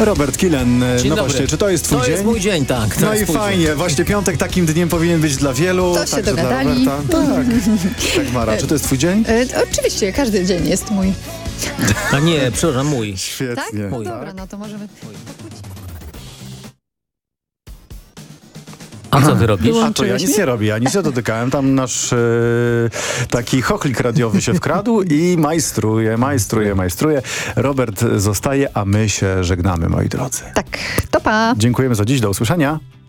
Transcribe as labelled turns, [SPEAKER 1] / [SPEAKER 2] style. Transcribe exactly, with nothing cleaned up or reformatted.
[SPEAKER 1] Robert Kilen,
[SPEAKER 2] Dzień
[SPEAKER 1] no
[SPEAKER 2] dobry.
[SPEAKER 1] właśnie, czy to jest twój
[SPEAKER 2] to
[SPEAKER 1] dzień?
[SPEAKER 2] To jest mój dzień, tak.
[SPEAKER 1] No i fajnie, dzień. Właśnie piątek takim dniem powinien być dla wielu.
[SPEAKER 3] To się dogadali.
[SPEAKER 1] Dla Roberta. Tak, tak Mara, czy to jest twój dzień?
[SPEAKER 3] E, oczywiście, każdy dzień jest mój.
[SPEAKER 2] A nie, przepraszam, mój.
[SPEAKER 1] Świetnie.
[SPEAKER 3] Tak?
[SPEAKER 2] Mój.
[SPEAKER 3] Dobra, no to możemy...
[SPEAKER 2] A co ty robisz?
[SPEAKER 1] A to ja nic nie robię, ja nic nie dotykałem. Tam nasz e, taki chochlik radiowy się wkradł i majstruje, majstruje, majstruje. Robert zostaje, a my się żegnamy, moi drodzy.
[SPEAKER 3] Tak, to pa!
[SPEAKER 1] Dziękujemy za dziś, do usłyszenia.